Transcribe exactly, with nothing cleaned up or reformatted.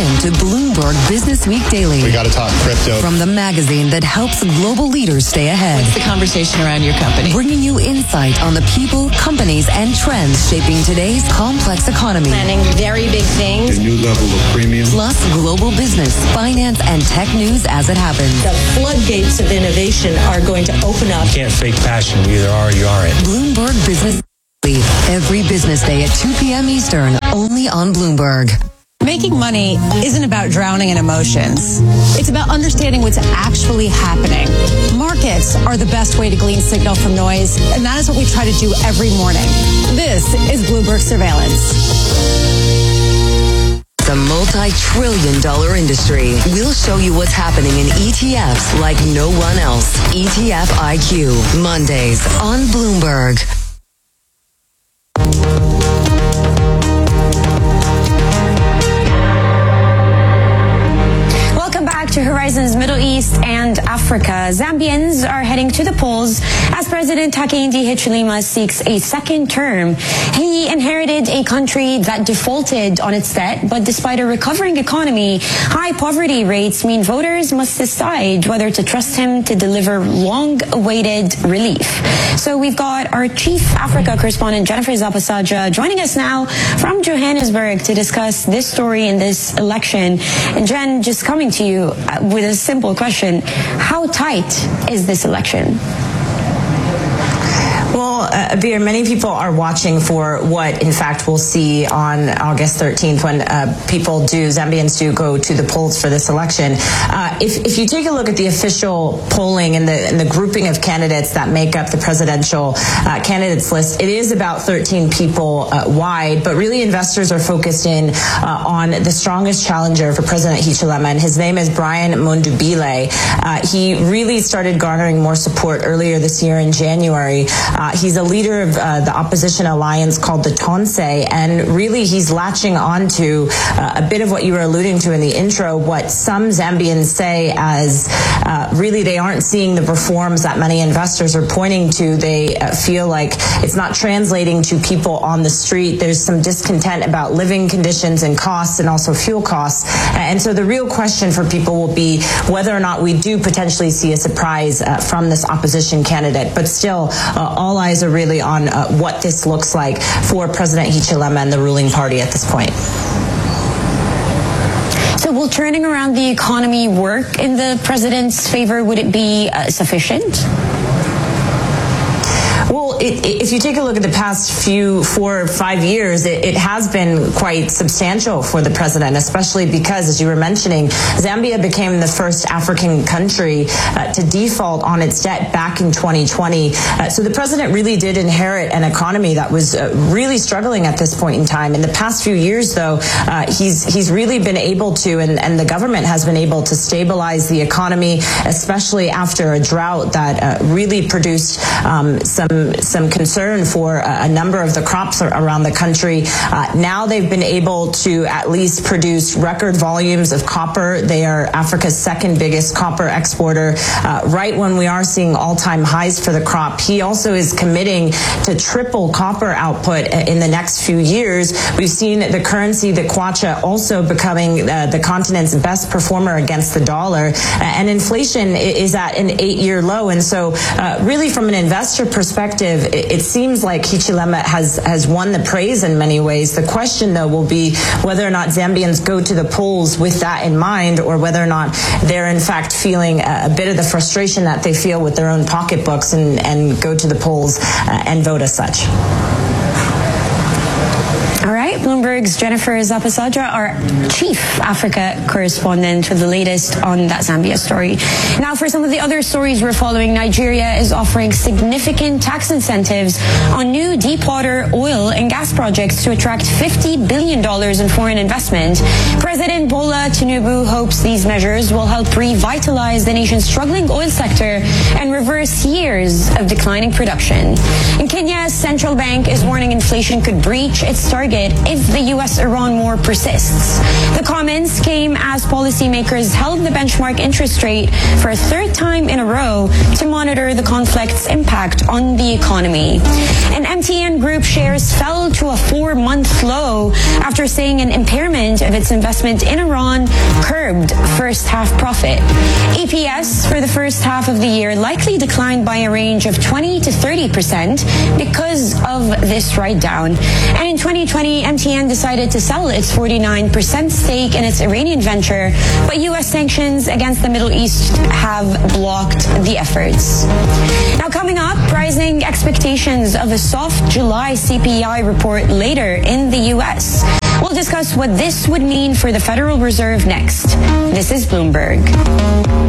Welcome to Bloomberg Business Week Daily. We got to talk crypto. From the magazine that helps global leaders stay ahead. What's the conversation around your company? Bringing you insight on the people, companies, and trends shaping today's complex economy. Planning very big things. A new level of premium. Plus global business, finance, and tech news as it happens. The floodgates of innovation are going to open up. You can't fake passion. You either are or you aren't. Bloomberg Business Week. Every business day at two p.m. Eastern, only on Bloomberg. Making money isn't about drowning in emotions. It's about understanding what's actually happening. Markets are the best way to glean signal from noise, and that is what we try to do every morning. This is Bloomberg Surveillance. The multi-trillion dollar industry. We'll show you what's happening in E T Fs like no one else. E T F I Q, Mondays on Bloomberg. To Horizons Middle East and Africa. Zambians are heading to the polls as President Hakainde Hichilema seeks a second term. He inherited a country that defaulted on its debt, but despite a recovering economy, high poverty rates mean voters must decide whether to trust him to deliver long-awaited relief. So we've got our Chief Africa correspondent, Jennifer Zapasaja, joining us now from Johannesburg to discuss this story in this election. And Jen, just coming to you with a simple question. How tight is this election? Well, uh, Abir, many people are watching for what, in fact, we'll see on August thirteenth when uh, people do, Zambians do go to the polls for this election. Uh, if, if you take a look at the official polling and the, and the grouping of candidates that make up the presidential uh, candidates list, it is about thirteen people uh, wide, but really investors are focused in uh, on the strongest challenger for President Hichilema, and his name is Brian Mundubile. Uh, he really started garnering more support earlier this year in January. Uh, he's a leader of uh, the opposition alliance called the Tonse, and really he's latching on to uh, a bit of what you were alluding to in the intro, what some Zambians say as uh, really they aren't seeing the reforms that many investors are pointing to. They uh, feel like it's not translating to people on the street. There's some discontent about living conditions and costs and also fuel costs. And so the real question for people will be whether or not we do potentially see a surprise uh, from this opposition candidate. But still, uh, all eyes are really on uh, what this looks like for President Hichilema and the ruling party at this point. So will turning around the economy work in the president's favor? Would it be uh, sufficient? Well, it, it, if you take a look at the past few, four or five years, it, it has been quite substantial for the president, especially because, as you were mentioning, Zambia became the first African country uh, to default on its debt back in twenty twenty. Uh, so the president really did inherit an economy that was uh, really struggling at this point in time. In the past few years, though, uh, he's he's really been able to, and, and the government has been able to stabilize the economy, especially after a drought that uh, really produced um, some some concern for a number of the crops around the country. Uh, now they've been able to at least produce record volumes of copper. They are Africa's second biggest copper exporter, uh, right when we are seeing all-time highs for the crop. He also is committing to triple copper output in the next few years. We've seen the currency, the kwacha, also becoming uh, the continent's best performer against the dollar. And inflation is at an eight-year low. And so uh, really from an investor perspective, it, it seems like Hichilema has, has won the praise in many ways. The question, though, will be whether or not Zambians go to the polls with that in mind, or whether or not they're in fact feeling a, a bit of the frustration that they feel with their own pocketbooks and, and go to the polls uh, and vote as such. All right, Bloomberg's Jennifer Zapasaja, our Chief Africa correspondent, with the latest on that Zambia story. Now, for some of the other stories we're following, Nigeria is offering significant tax incentives on new deepwater oil and gas projects to attract fifty billion dollars in foreign investment. President Bola Tinubu hopes these measures will help revitalize the nation's struggling oil sector and reverse years of declining production. In Kenya, central bank is warning inflation could breach its target target if the U S Iran war persists. The comments came as policymakers held the benchmark interest rate for a third time in a row to monitor the conflict's impact on the economy. And M T N Group shares fell to a four-month low after saying an impairment of its investment in Iran curbed first half profit. E P S for the first half of the year likely declined by a range of twenty to thirty percent because of this write-down. And in twenty twenty, M T N decided to sell its forty-nine percent stake in its Iranian venture, but U S sanctions against the Middle East have blocked the efforts. Now coming up, rising expectations of a soft July C P I report later in the U S. We'll discuss what this would mean for the Federal Reserve next. This is Bloomberg.